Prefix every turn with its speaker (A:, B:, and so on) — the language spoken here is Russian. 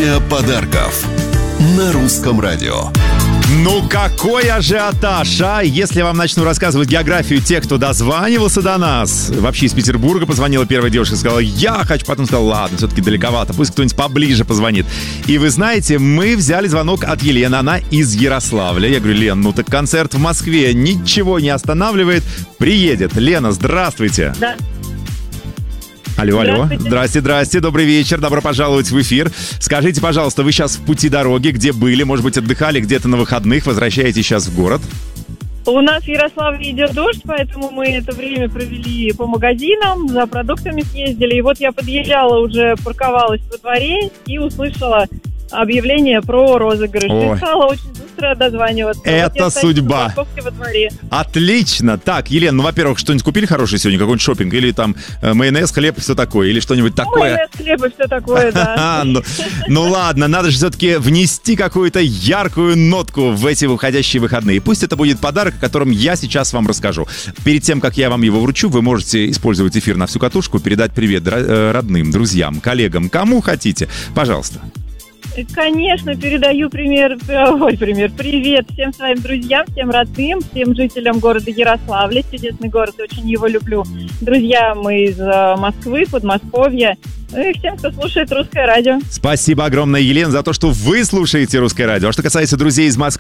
A: Время подарков на Русском радио.
B: Ну какой ажиотаж, а? Если я вам начну рассказывать географию тех, кто дозванивался до нас. Вообще из Петербурга позвонила первая девушка, сказала: я хочу, потом сказала: ладно, все-таки далековато, пусть кто-нибудь поближе позвонит. И вы знаете, мы взяли звонок от Елены, она из Ярославля. Я говорю: Лен, ну так концерт в Москве ничего не останавливает, приедет. Лена, здравствуйте.
C: Да.
B: Алло. Здрасте, добрый вечер, добро пожаловать в эфир. Скажите, пожалуйста, вы сейчас в пути дороги, где были, может быть, отдыхали где-то на выходных, возвращаетесь сейчас в город?
C: У нас в Ярославле идет дождь, поэтому мы это время провели по магазинам, за продуктами съездили. И вот я подъезжала, уже парковалась во дворе и услышала объявление про розыгрыш. И стала очень быстро дозваниваться.
B: Это вот судьба.
C: Во дворе.
B: Отлично. Так, Елена, ну, во-первых, что-нибудь купили хорошее сегодня? Какой-нибудь шопинг? Или там майонез, хлеб и все такое? Или что-нибудь такое?
C: Майонез, хлеб и все такое, да.
B: Ну ладно, надо же все-таки внести какую-то яркую нотку в эти выходящие выходные. Пусть это будет подарок, о котором я сейчас вам расскажу. Перед тем, как я вам его вручу, вы можете использовать эфир на всю катушку, передать привет родным, друзьям, коллегам, кому хотите. Пожалуйста.
C: Конечно, передаю привет всем своим друзьям, всем родным, всем жителям города Ярославля. Чудесный город, очень его люблю. Друзья мы из Москвы, Подмосковья. Ну и всем, кто слушает Русское радио.
B: Спасибо огромное, Елена, за то, что вы слушаете Русское радио. А что касается друзей из Москвы,